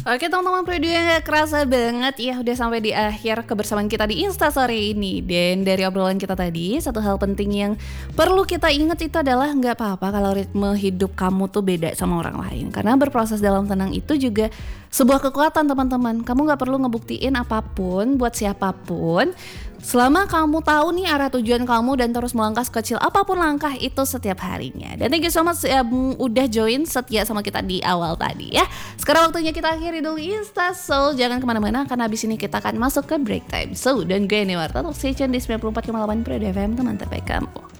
Oke teman-teman, preview gak kerasa banget ya udah sampai di akhir kebersamaan kita di Instastory ini. Dan dari obrolan kita tadi, satu hal penting yang perlu kita ingat itu adalah nggak apa-apa kalau ritme hidup kamu tuh beda sama orang lain. Karena berproses dalam tenang itu juga sebuah kekuatan teman-teman. Kamu nggak perlu ngebuktiin apapun buat siapapun. Selama kamu tahu nih arah tujuan kamu dan terus melangkah sekecil apapun langkah itu setiap harinya. Dan thank you so much udah join setia sama kita di awal tadi ya. Sekarang waktunya kita akhiri dulu Insta Soul. Jangan kemana-mana karena abis ini kita akan masuk ke break time. So, dan gue ini Marta, stay tune di 94,8 Pro FM teman terbaik kamu.